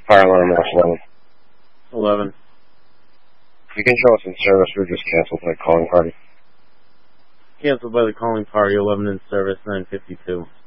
Fire alarm off 11. 11. You can show us in service. We're just canceled by calling party. Canceled by the calling party. 11 in service. 952.